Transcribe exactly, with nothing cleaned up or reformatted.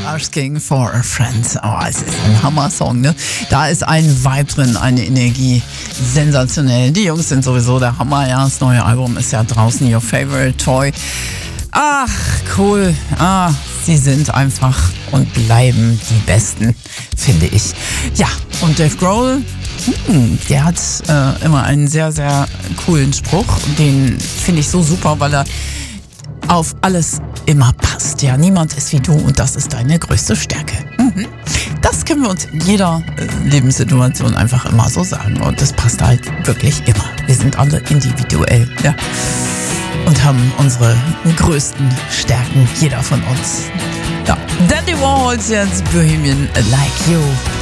Asking for a Friend. Oh, es ist ein Hammer-Song, ne? Da ist ein Vibe drin, eine Energie. Sensationell. Die Jungs sind sowieso der Hammer, ja. Das neue Album ist ja draußen. Your Favorite Toy. Ach, cool. Ah, sie sind einfach und bleiben die Besten, finde ich. Ja, und Dave Grohl, hm, der hat äh, immer einen sehr, sehr coolen Spruch. Den finde ich so super, weil er auf alles immer passt. Ja, niemand ist wie du und das ist deine größte Stärke. Mhm. Das können wir uns in jeder äh, Lebenssituation einfach immer so sagen. Und das passt halt wirklich immer. Wir sind alle individuell, ja. Und haben unsere größten Stärken, jeder von uns. Ja. Dandy Warhols jetzt, Bohemian Like You.